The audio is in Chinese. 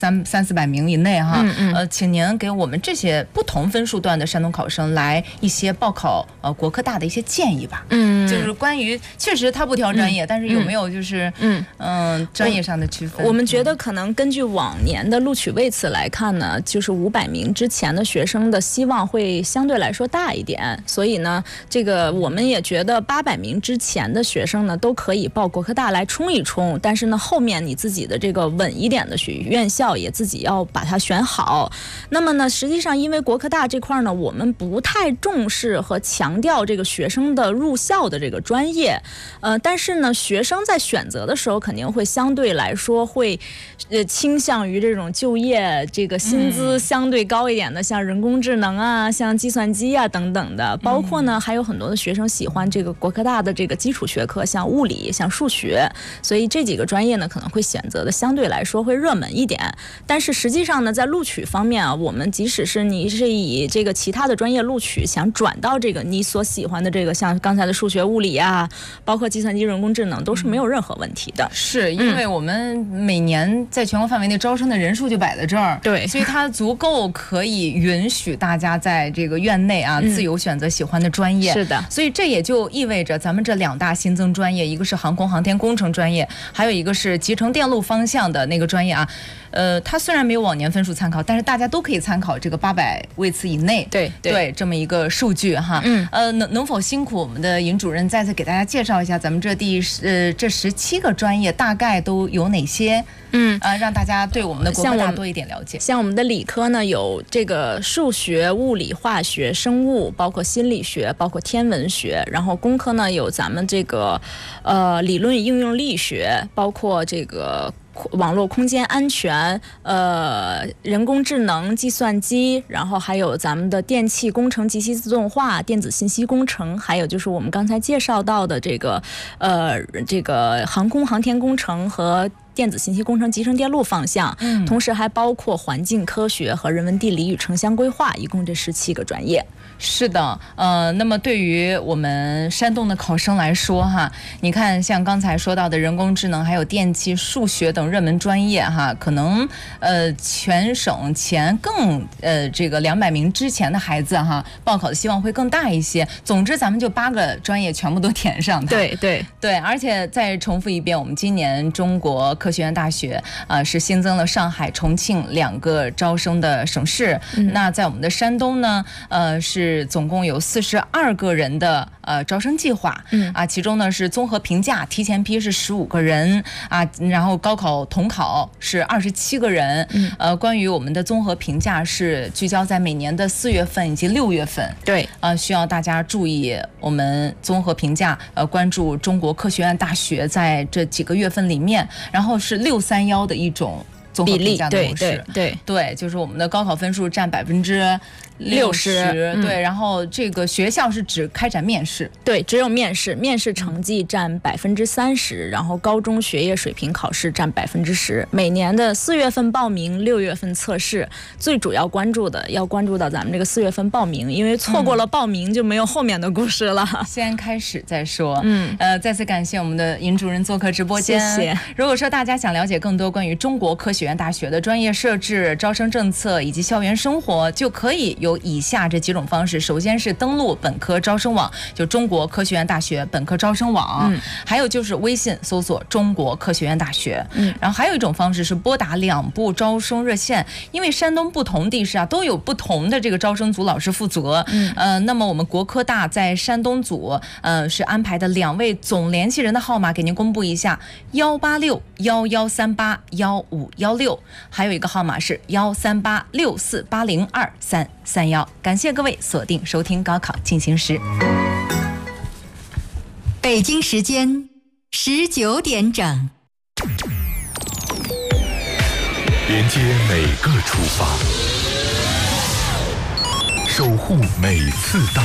300-400名以内哈，请您给我们这些不同分数段的山东考生来一些报考国科大的一些建议吧。就是关于确实他不挑专业，但是有没有就是专业上的区分？ 我们觉得可能根据往年的录取位次来看呢，就是500名之前的学生的希望会相对来说大一点，所以呢，这个我们也觉得800名之前的学生呢都可以报国科大来冲一冲，但是呢，后面你自己的这个稳一点的院校也自己要把它选好。那么呢，实际上因为国科大这块呢，我们不太重视和强调这个学生的入校的这个专业，但是呢，学生在选择的时候肯定会相对来说会倾向于这种就业这个薪资相对高一点的，像人工智能啊，像计算机啊等等的，包括呢还有很多的学生喜欢这个国科大的这个基础学科，像物理、像数学，所以这几个专业呢可能会选择的相对来说会热门一点。但是实际上呢，在录取方面啊，我们即使是你是以这个其他的专业录取，想转到这个你所喜欢的这个像刚才的数学、物理啊，包括计算机、人工智能，都是没有任何问题的。 是因为我们每年在全国范围内招生的人数就摆在这儿， 对， 所以它足够可以允许大家在这个院内啊自由选择喜欢的专业。 是的， 所以这也就意味着咱们这2大新增专业，一个是航空航天工程专业，还有一个是集成电路方向的那个专业啊。它虽然没有往年分数参考，但是大家都可以参考这个800位次以内，对这么一个数据哈。能否辛苦我们的尹主任再次给大家介绍一下咱们这17个专业大概都有哪些？让大家对我们的国科大多一点了解。 像我们的理科呢，有这个数学、物理、化学、生物，包括心理学，包括天文学。然后工科呢，有咱们这个理论与应用力学，包括这个网络空间安全，人工智能、计算机，然后还有咱们的电气工程、机器自动化、电子信息工程，还有就是我们刚才介绍到的这个航空航天工程和电子信息工程集成电路方向，同时还包括环境科学和人文地理与城乡规划，一共这17个专业。 是的，那么对于我们山东的考生来说哈，你看像刚才说到的人工智能还有电气、数学等热门专业哈，可能全省前更这个200名之前的孩子哈，报考的希望会更大一些。总之咱们就8个专业全部都填上它。对，而且再重复一遍，我们今年中国科学院大学是新增了上海、重庆2个招生的省市。那在我们的山东呢，是总共有42个人的招生计划。其中呢是综合评价提前批是15个人啊，然后高考统考是27个人。关于我们的综合评价是聚焦在每年的4月份以及6月份。 对， 需要大家注意我们综合评价，关注中国科学院大学在这几个月份里面，然后是631的一种综合评价的模式。对，就是我们的高考分数占60%，对，然后这个学校是只开展面试， 对，只有面试，面试成绩占30%，然后高中学业水平考试占10%。每年的4月份报名，6月份测试，最主要关注到咱们这个4月份报名，因为错过了报名就没有后面的故事了。 先开始再说。再次感谢我们的尹主任做客直播间。 谢谢。 如果说大家想了解更多关于中国科学院大学的专业设置、招生政策以及校园生活，就可以有以下这几种方式。首先是登录本科招生网，就中国科学院大学本科招生网。还有就是微信搜索中国科学院大学。然后还有一种方式是拨打2部招生热线，因为山东不同地市啊都有不同的这个招生组老师负责。那么我们国科大在山东组是安排的2位总联系人的号码给您公布一下：18611381516，还有一个号码是13864802331。感谢各位锁定收听高考进行时。 北京时间19点整， 连接每个出发，守护每次到